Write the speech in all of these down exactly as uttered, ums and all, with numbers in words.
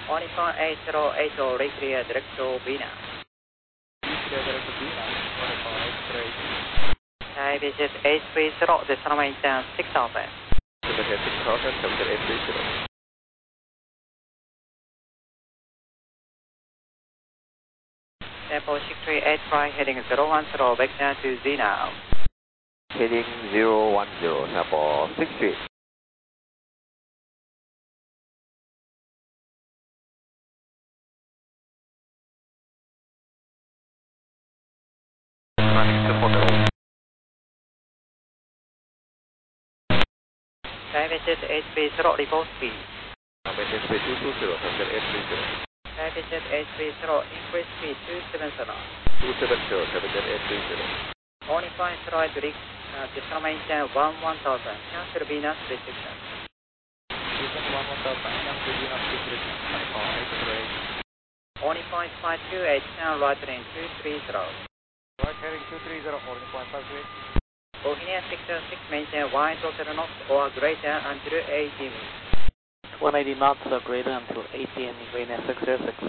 one five eight zero eight zero, clear direct to Vina. Clear direct to Vina, one five eight zero eight. Thai visit eight three zero, decimal maintenance six thousand. Visit six thousand, visit eight three zero. Tempo six three eight five, heading zero one zero, vector to Z now. Heading zero one zero, tempo six three. Running two four zero. Thai visit eight three zero, report speed. Visit speed two two zero, visit eight three zero. Thai visit eight three zero, increase speed two seven zero. two seven zero, visit eight three zero. one five zero eight, uh, decimal maintenance one one thousand, cancel Venus restriction. one one thousand, cancel Venus restriction, one five eight zero eight. one point five two eight, turn right heading two three zero. Right heading two three zero, one point five two eight. Bohemia sector six, maintain wide total knots or greater until eighty minutes. one eighty knots or greater until eighty in Bohemia six zero six.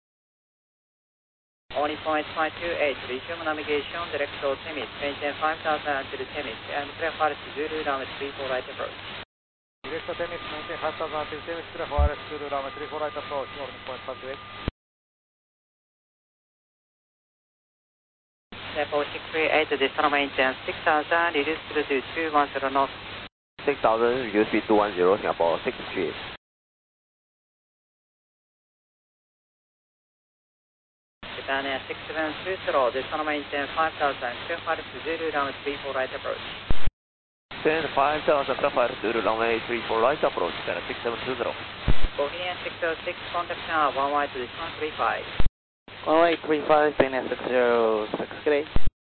one point five two eight, resume navigation, direct to Temis, maintain five thousand until Temis, and prepare to Zulu runway three four right approach. Direct to Temis, maintain five thousand until Temis, prepare to Zulu runway three four right approach, one point five two eight. Tempo six three eight, decimal maintenance six thousand, reduce speed to two one zero knots. six thousand, reduce speed two one zero, Singapore six three. Japan Air six seven two zero, decimal maintenance five thousand, prepare to Zulu runway three four right approach. Then five thousand, prepare to Zulu runway three four right approach, six seven two zero. Bohemia six zero six, contact tower one one to decimal three five. one eight three five, Bohemia six zero six, good day.